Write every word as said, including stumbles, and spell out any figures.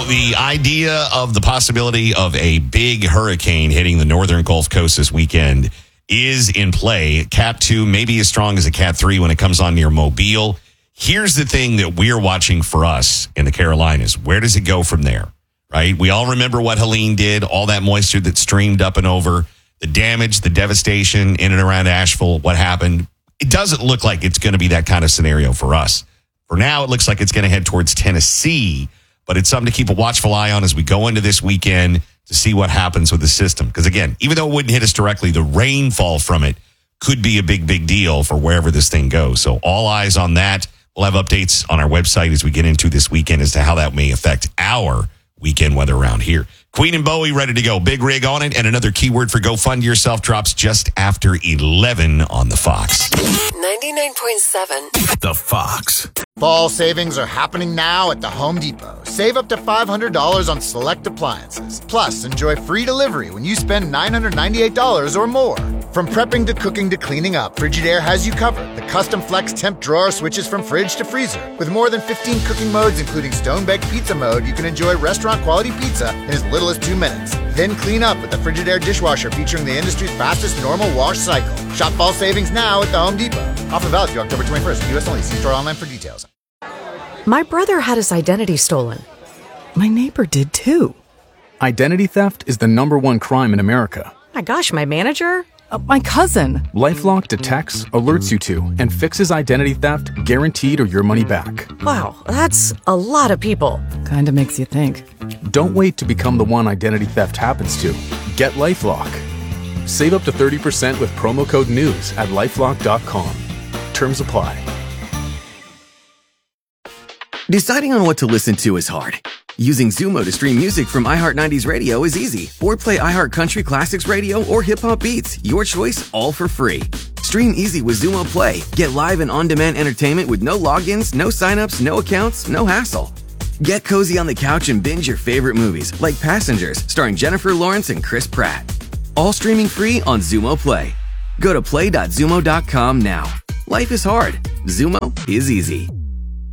the idea of the possibility of a big hurricane hitting the northern Gulf Coast this weekend is in play. Cat two may be as strong as a Cat three when it comes on near Mobile. Here's the thing that we're watching for us in the Carolinas. Where does it go from there, right? We all remember what Helene did, all that moisture that streamed up and over, the damage, the devastation in and around Asheville, what happened. It doesn't look like it's going to be that kind of scenario for us. For now, it looks like it's going to head towards Tennessee, but it's something to keep a watchful eye on as we go into this weekend to see what happens with the system. Because again, even though it wouldn't hit us directly, the rainfall from it could be a big, big deal for wherever this thing goes. So all eyes on that. We'll have updates on our website as we get into this weekend as to how that may affect our weekend weather around here. Queen and Bowie ready to go. Big rig on it. And another keyword for Go Fund Yourself drops just after eleven on the Fox. ninety-nine point seven. The Fox. Fall savings are happening now at the Home Depot. Save up to five hundred dollars on select appliances. Plus, enjoy free delivery when you spend nine hundred ninety-eight dollars or more. From prepping to cooking to cleaning up, Frigidaire has you covered. The custom flex temp drawer switches from fridge to freezer. With more than fifteen cooking modes, including stone-baked pizza mode, you can enjoy restaurant-quality pizza in as little as two minutes. Then clean up with the Frigidaire dishwasher featuring the industry's fastest normal wash cycle. Shop fall savings now at the Home Depot. Offer valid through October twenty-first. U S only. See store online for details. My brother had his identity stolen. My neighbor did too. Identity theft is the number one crime in America. My gosh, my manager? Uh, my cousin. LifeLock detects, alerts you to, and fixes identity theft guaranteed or your money back. Wow, that's a lot of people. Kinda makes you think. Don't wait to become the one identity theft happens to. Get LifeLock. Save up to thirty percent with promo code NEWS at lifelock dot com. Terms apply. Deciding on what to listen to is hard. Using Zumo to stream music from iHeart nineties Radio is easy. Or play iHeart Country Classics Radio or Hip Hop Beats. Your choice, all for free. Stream easy with Zumo Play. Get live and on-demand entertainment with no logins, no signups, no accounts, no hassle. Get cozy on the couch and binge your favorite movies, like Passengers, starring Jennifer Lawrence and Chris Pratt. All streaming free on Zumo Play. Go to play dot zumo dot com now. Life is hard. Zumo is easy.